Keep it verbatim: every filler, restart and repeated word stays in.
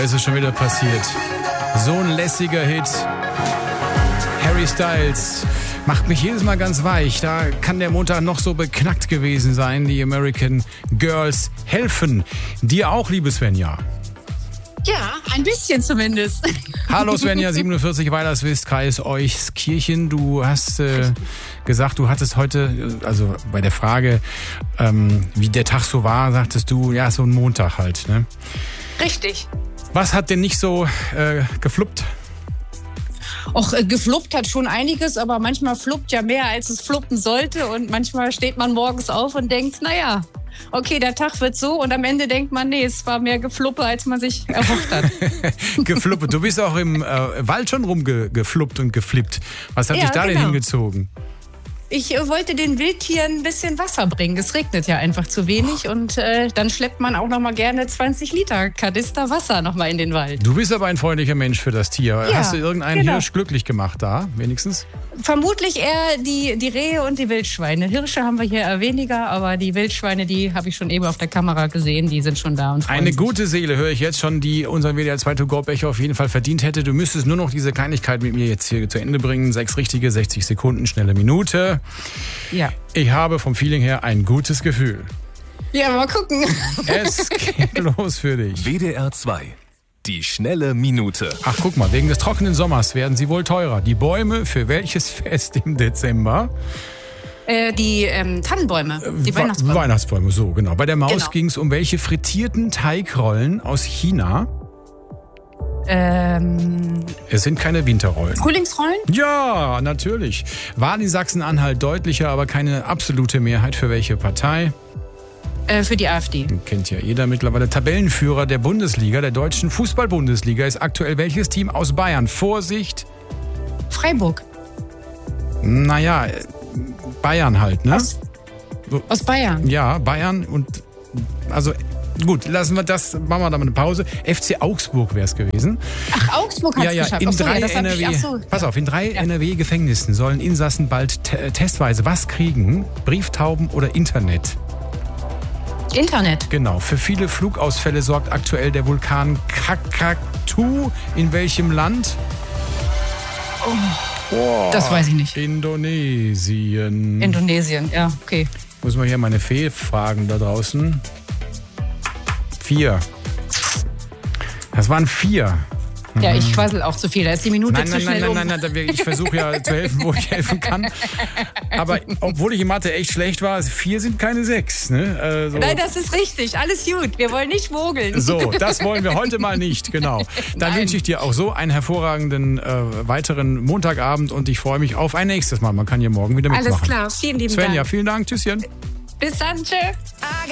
ist es schon wieder passiert. So ein lässiger Hit. Harry Styles macht mich jedes Mal ganz weich. Da kann der Montag noch so beknackt gewesen sein. Die American Girls helfen. Dir auch, liebe Svenja. Ja, ein bisschen zumindest. Hallo Svenja, siebenundvierzig, Weilerswist, Kreis Euskirchen. Du hast äh, gesagt, du hattest heute, also bei der Frage, ähm, wie der Tag so war, sagtest du, ja, so ein Montag halt, ne? Richtig. Was hat denn nicht so äh, gefluppt? Och, äh, gefluppt hat schon einiges, aber manchmal fluppt ja mehr, als es fluppen sollte. Und manchmal steht man morgens auf und denkt, naja, okay, der Tag wird so, und am Ende denkt man, nee, es war mehr Gefluppe, als man sich erhofft hat. Gefluppe. Du bist auch im äh, Wald schon rumgefluppt und geflippt. Was hat Ja, dich da genau. denn hingezogen? Ich äh, wollte den Wildtieren ein bisschen Wasser bringen. Es regnet ja einfach zu wenig, und äh, dann schleppt man auch noch mal gerne zwanzig Liter Kanister Wasser noch mal in den Wald. Du bist aber ein freundlicher Mensch für das Tier. Ja, Hast du irgendeinen genau. Hirsch glücklich gemacht da, wenigstens? Vermutlich eher die, die Rehe und die Wildschweine. Hirsche haben wir hier eher weniger, aber die Wildschweine, die habe ich schon eben auf der Kamera gesehen, die sind schon da und freuen Eine sich. gute Seele, höre ich jetzt schon, die unseren W D R zwei To Go Becher auf jeden Fall verdient hätte. Du müsstest nur noch diese Kleinigkeit mit mir jetzt hier zu Ende bringen. Sechs richtige, sechzig Sekunden, schnelle Minute. Ja. Ich habe vom Feeling her ein gutes Gefühl. Ja, mal gucken. Es geht los für dich. W D R zwei. Die schnelle Minute. Ach, guck mal, wegen des trockenen Sommers werden sie wohl teurer. Die Bäume für welches Fest im Dezember? Äh, die ähm, Tannenbäume, die Wa- Weihnachtsbäume. Weihnachtsbäume, so genau. Bei der Maus Genau. ging es um welche frittierten Teigrollen aus China? Ähm, Es sind keine Winterrollen. Frühlingsrollen? Ja, natürlich. Wahl in Sachsen-Anhalt deutlicher, aber keine absolute Mehrheit für welche Partei? Äh, für die AfD. Den kennt ja jeder mittlerweile. Tabellenführer der Bundesliga, der deutschen Fußball-Bundesliga, ist aktuell welches Team aus Bayern? Vorsicht! Freiburg. Naja, äh, Bayern halt, ne? Aus, aus Bayern. Ja, Bayern und also gut, lassen wir das, machen wir da mal eine Pause. F C Augsburg wäre es gewesen. Ach, Augsburg hat Ja, es ja, geschafft. in Ach so, drei ja, das hab N R W, ich, ach so. pass auf, in drei Ja. N R W-Gefängnissen sollen Insassen bald te- testweise was kriegen? Brieftauben oder Internet? Internet. Genau, für viele Flugausfälle sorgt aktuell der Vulkan Krakatu. In welchem Land? Oh, Das weiß ich nicht. Indonesien. Indonesien, ja, okay. Muss man hier meine Fee fragen da draußen. Vier. Das waren vier. Ja, ich quassel auch zu viel. Da ist die Minute Nein, zu nein, schnell nein, um. nein, nein, nein, ich versuche ja zu helfen, wo ich helfen kann. Aber obwohl ich in Mathe echt schlecht war, vier sind keine sechs. Ne? Also, Nein, das ist richtig. Alles gut. Wir wollen nicht mogeln. so, das wollen wir heute mal nicht, genau. Dann Nein. wünsche ich dir auch so einen hervorragenden äh, weiteren Montagabend und ich freue mich auf ein nächstes Mal. Man kann hier morgen wieder mitmachen. Alles klar. Vielen lieben Svenja, Dank. vielen Dank. Tschüsschen. Bis dann. Tschö.